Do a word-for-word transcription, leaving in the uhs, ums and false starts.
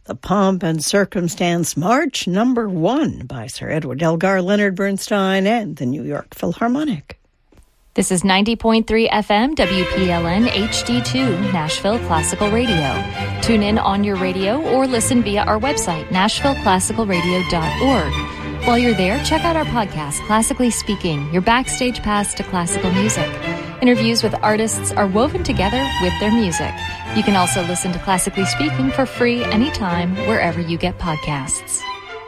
The Pomp and Circumstance March Number One by Sir Edward Elgar, Leonard Bernstein, and the New York Philharmonic. This is ninety point three F M W P L N H D two, Nashville Classical Radio. Tune in on your radio or listen via our website, nashville classical radio dot org. While you're there, check out our podcast, Classically Speaking, your backstage pass to classical music. Interviews with artists are woven together with their music. You can also listen to Classically Speaking for free anytime, wherever you get podcasts.